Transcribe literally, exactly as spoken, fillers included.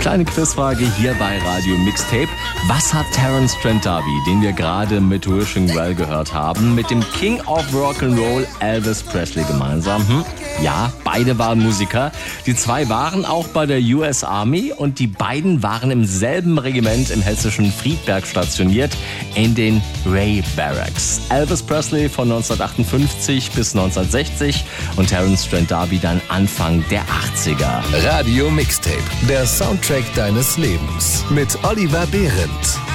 Kleine Quizfrage hier bei Radio Mixtape. Was hat Terence Trent D'Arby, den wir gerade mit Wishing Well gehört haben, mit dem King of Rock'n'Roll Elvis Presley gemeinsam? Hm? Ja, beide waren Musiker. Die zwei waren auch bei der U S Army und die beiden waren im selben Regiment im hessischen Friedberg stationiert, in den Ray Barracks. Elvis Presley von neunzehnhundertachtundfünfzig bis neunzehnhundertsechzig und Terence Trent D'Arby dann Anfang der achtziger. Radio Mixtape, der Soundtrack deines Lebens mit Oliver Behrendt.